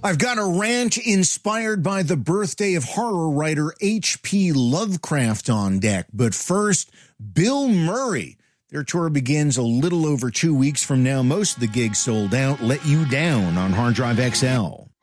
I've got a rant inspired by the birthday of horror writer H.P. Lovecraft on deck. But first, Bill Murray. Their tour begins a little over 2 weeks from now. Most of the gigs sold out. Let You Down on Hard Drive XL.